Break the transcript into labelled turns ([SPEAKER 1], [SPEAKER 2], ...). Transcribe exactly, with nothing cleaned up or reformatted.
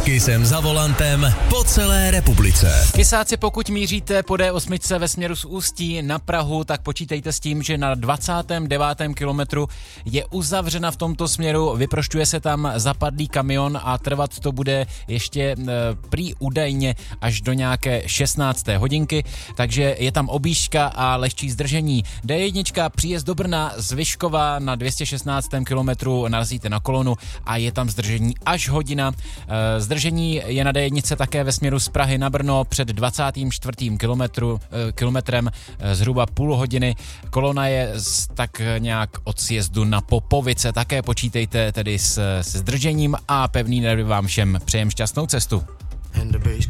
[SPEAKER 1] Kysem za volantem po celé republice.
[SPEAKER 2] Kysáci, pokud míříte po D osm ve směru z Ústí na Prahu, tak počítejte s tím, že na dvacátém devátém kilometru je uzavřena v tomto směru, vyprošťuje se tam zapadlý kamion a trvat to bude ještě e, prý údajně až do nějaké šestnácté hodinky, takže je tam objížďka a lehčí zdržení. D jedna příjezd do Brna z Vyškova na dvě stě šestnáctém kilometru narazíte na kolonu a je tam zdržení až hodina. E, zdržení je na D jedna také ve směru z Prahy na Brno před dvacátým čtvrtým kilometru, e, kilometrem e, zhruba půl hodiny. Kolona je z, tak nějak od sjezdu na Popovice. Také počítejte tedy s, s zdržením a pevný nervy vám všem přejem šťastnou cestu.